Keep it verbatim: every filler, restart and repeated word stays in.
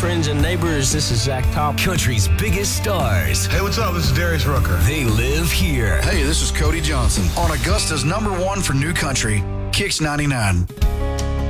friends and neighbors. This is Zach Top. Country's biggest stars. Hey, what's up? This is Darius Rucker. They live here. Hey, this is Cody Johnson on Augusta's number one for new country, Kicks ninety-nine.